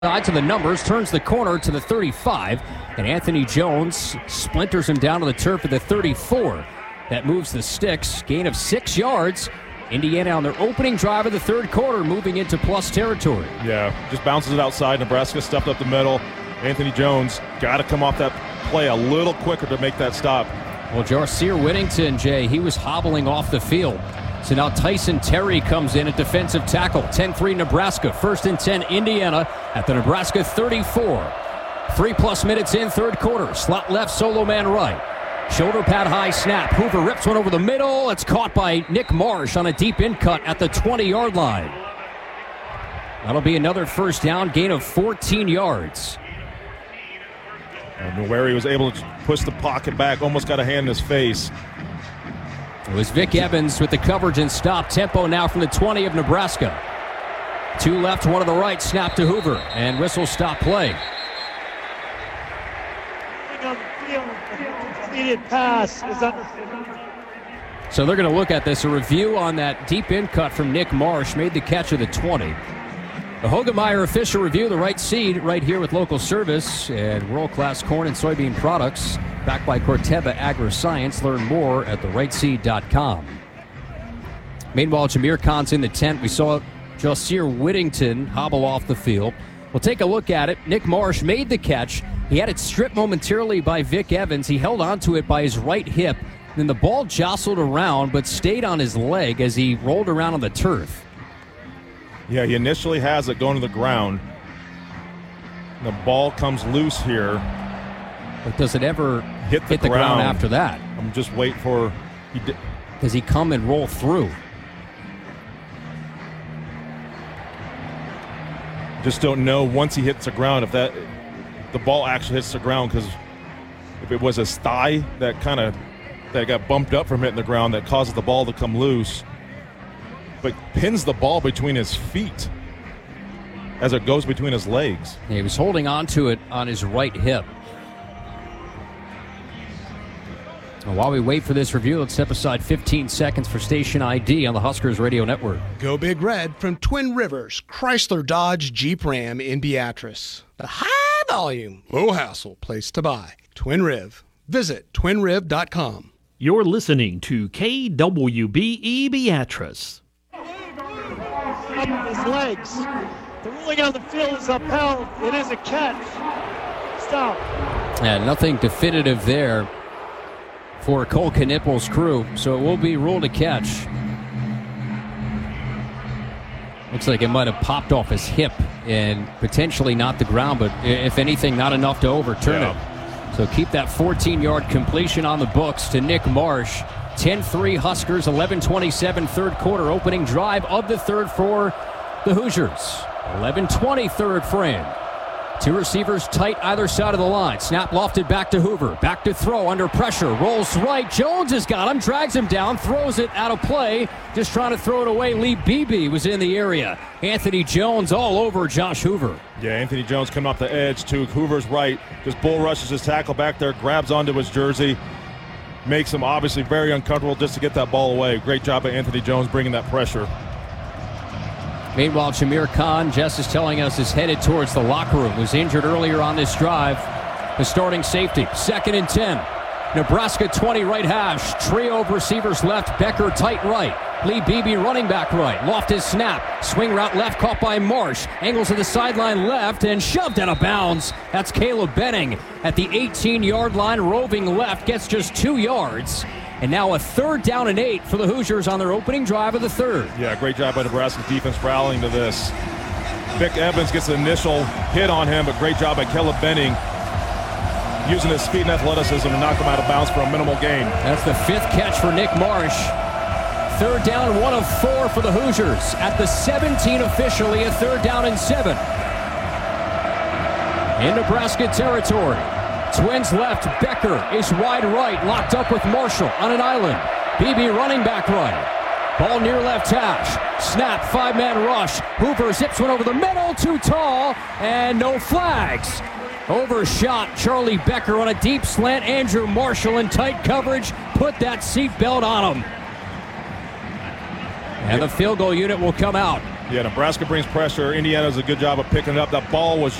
Side to the numbers, turns the corner to the 35, and Anthony Jones splinters him down to the turf at the 34. That moves the sticks, gain of 6 yards. Indiana on their opening drive of the third quarter, moving into plus territory. Yeah, just bounces it outside. Nebraska stepped up the middle. Anthony Jones got to come off that play a little quicker to make that stop. Well, Jarcir Whittington, Jay, he was hobbling off the field. So now Tyson Terry comes in at defensive tackle. 10-3 Nebraska. 1st and 10 Indiana at the Nebraska 34. 3+ minutes in third quarter. Slot left, solo man right. Shoulder pad high snap. Hoover rips one over the middle. It's caught by Nick Marsh on a deep in cut at the 20-yard line. That'll be another first down, gain of 14 yards. Nowhere was able to push the pocket back, almost got a hand in his face. It was Vic Evans with the coverage and stop. Tempo now from the 20 of Nebraska. 2 left, 1 to the right. Snap to Hoover, and whistle stop play. So they're going to look at this. A review on that deep in cut from Nick Marsh. Made the catch of the 20. The Hogemeyer official review, the right seed right here with local service and world-class corn and soybean products. Backed by Corteva Agri-Science. Learn more at therightseed.com. Meanwhile, Jameer Khan's in the tent. We saw Jarcir Whittington hobble off the field. We'll take a look at it. Nick Marsh made the catch. He had it stripped momentarily by Vic Evans. He held onto it by his right hip. Then the ball jostled around but stayed on his leg as he rolled around on the turf. Yeah, he initially has it going to the ground. The ball comes loose here. But does it ever hit the ground after that? I'm just waiting for... Does he come and roll through? Just don't know once he hits the ground if the ball actually hits the ground, because if it was his thigh that got bumped up from hitting the ground that causes the ball to come loose, but pins the ball between his feet as it goes between his legs. Yeah, he was holding on to it on his right hip. And while we wait for this review, let's step aside 15 seconds for station ID on the Huskers Radio Network. Go Big Red from Twin Rivers, Chrysler Dodge Jeep Ram in Beatrice. The high volume, low hassle place to buy. Twin Riv. Visit twinriv.com. You're listening to KWBE Beatrice. Up his legs. The ruling on the field is upheld. It is a catch. Stop. Yeah, nothing definitive there for Cole Knippel's crew, so it will be ruled a catch. Looks like it might have popped off his hip and potentially not the ground, but if anything, not enough to overturn it. So keep that 14-yard completion on the books to Nick Marsh. 10-3 Huskers, 11:27 third quarter, opening drive of the third for the Hoosiers. 11:20 third frame. 2 receivers tight either side of the line. Snap lofted back to Hoover. Back to throw under pressure. Rolls right. Jones has got him. Drags him down. Throws it out of play. Just trying to throw it away. Lee Beebe was in the area. Anthony Jones all over Josh Hoover. Yeah, Anthony Jones coming off the edge to Hoover's right. Just bull rushes his tackle back there. Grabs onto his jersey. Makes him obviously very uncomfortable just to get that ball away. Great job by Anthony Jones bringing that pressure. Meanwhile, Jameer Khan, Jess is telling us, is headed towards the locker room. Was injured earlier on this drive. The starting safety, 2nd and 10. Nebraska 20 right hash. Trio of receivers left. Becker tight right. Lee Beebe running back right. Lofted snap. Swing route left caught by Marsh. Angles to the sideline left and shoved out of bounds. That's Caleb Benning at the 18-yard line. Roving left. Gets just 2 yards. And now a 3rd down and 8 for the Hoosiers on their opening drive of the third. Yeah, great job by Nebraska's defense rallying to this. Vic Evans gets the initial hit on him, but great job by Caleb Benning using his speed and athleticism to knock him out of bounds for a minimal gain. That's the 5th catch for Nick Marsh. 3rd down, 1 of 4 for the Hoosiers. At the 17 officially, a 3rd down and 7. In Nebraska territory. Twins left, Becker is wide right, locked up with Marshall on an island. Beebe running back right. Ball near left hash. Snap, 5-man rush. Hoover zips one over the middle, too tall, and no flags. Overshot Charlie Becker on a deep slant. Andrew Marshall in tight coverage. Put that seatbelt on him. And the field goal unit will come out. Yeah, Nebraska brings pressure. Indiana does a good job of picking it up. That ball was